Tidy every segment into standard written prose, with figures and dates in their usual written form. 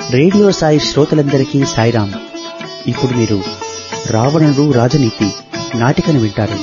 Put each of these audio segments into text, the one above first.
Radio Sai శ్రోతలందరికీ సాయిరాం. ఇప్పుడు మీరు రావణుడు రాజనీతి నాటికను వింటారు.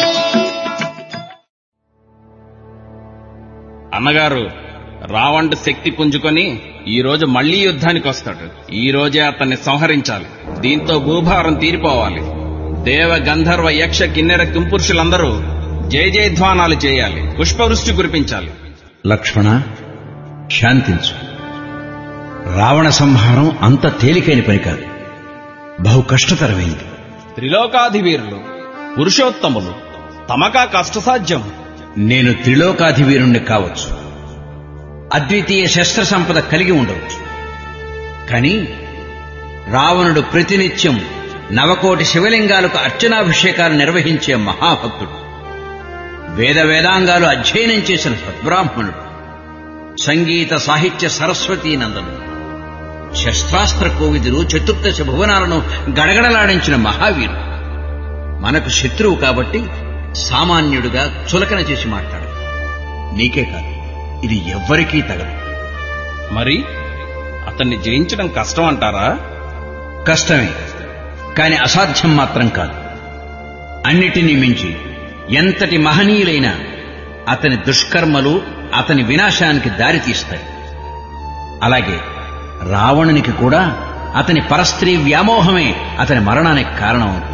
అన్నగారు, రావణుడు శక్తి పుంజుకొని ఈ రోజు మళ్లీ యుద్ధానికి వస్తాడు. ఈ రోజే అతన్ని సంహరించాలి. దీంతో భూభారం తీరిపోవాలి. దేవ గంధర్వ యక్ష కిన్నెర కింపురుషులందరూ జయ జయధ్వానాలు చేయాలి. పుష్పవృష్టి కురిపించాలి. లక్ష్మణ, శాంతించు. రావణ సంహారం అంత తేలికైన పని కాదు, బహు కష్టతరమైంది. త్రిలోకాధివీరులు, పురుషోత్తములు, తమకా కష్టసాధ్యం. నేను త్రిలోకాధివీరుణ్ణి కావచ్చు, అద్వితీయ శస్త్ర సంపద కలిగి ఉండవచ్చు. కాని రావణుడు ప్రతినిత్యం 9 కోటి శివలింగాలకు అర్చనాభిషేకాలు నిర్వహించే మహాభక్తుడు, వేదాంగాలు అధ్యయనం చేసిన సద్బ్రాహ్మణుడు, సంగీత సాహిత్య సరస్వతీ నందనుడు, శస్త్రాస్త్ర కోవిదులు, చతుర్దశ భువనాలను గడగడలాడించిన మహావీరుడు. మనకు శత్రువు కాబట్టి సామాన్యుడుగా చులకన చేసి మాట్లాడు. నీకే కాదు, ఇది ఎవ్వరికీ తగదు. మరి అతన్ని జయించడం కష్టం అంటారా? కష్టమే, కాని అసాధ్యం మాత్రం కాదు. అన్నిటినీ మించి ఎంతటి మహనీయులైనా అతని దుష్కర్మలు అతని వినాశానికి దారితీస్తాయి. అలాగే రావణునికి కూడా అతని పరస్త్రీ వ్యామోహమే అతని మరణానికి కారణమవుతుంది.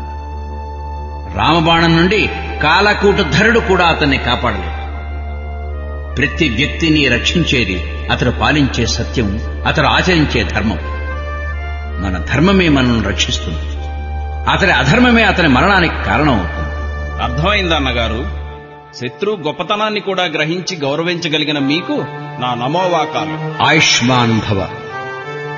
రామబాణం నుండి కాలకూటధరుడు కూడా అతన్ని కాపాడలేదు. ప్రతి వ్యక్తిని రక్షించేది అతడు పాలించే సత్యం, అతడు ఆచరించే ధర్మం. మన ధర్మమే మనల్ని రక్షిస్తుంది, అతని అధర్మమే అతని మరణానికి కారణమవుతుంది. అర్థమైందన్నగారు. శత్రు గొప్పతనాన్ని కూడా గ్రహించి గౌరవించగలిగిన మీకు నా నమోవాకాలు. ఆయుష్మాన్ భవ.